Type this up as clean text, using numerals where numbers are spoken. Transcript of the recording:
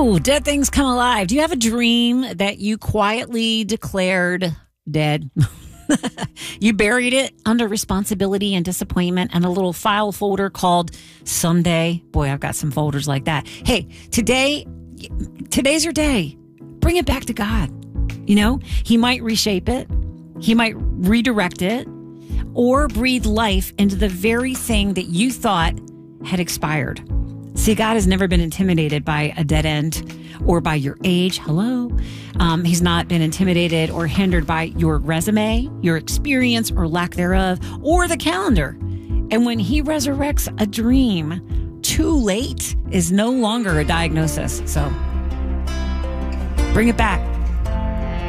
Ooh, dead things come alive. Do you have a dream that you quietly declared dead? You buried it under responsibility and disappointment and a little file folder called Someday. Boy, I've got some folders like that. Hey, today's your day. Bring it back to God. You know, he might reshape it. He might redirect it or breathe life into the very thing that you thought had expired. See, God has never been intimidated by a dead end or by your age. Hello. He's not been intimidated or hindered by your resume, your experience or lack thereof, or the calendar. And when he resurrects a dream, too late is no longer a diagnosis. So bring it back.